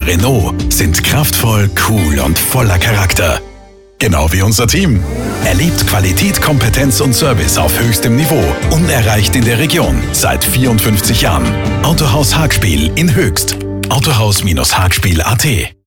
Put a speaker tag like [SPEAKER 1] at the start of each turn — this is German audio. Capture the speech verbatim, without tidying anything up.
[SPEAKER 1] Renault sind kraftvoll, cool und voller Charakter. Genau wie unser Team. Erlebt Qualität, Kompetenz und Service auf höchstem Niveau. Unerreicht in der Region. Seit vierundfünfzig Jahren. Autohaus Hagspiel in Höchst. autohaus Bindestrich hagspiel punkt at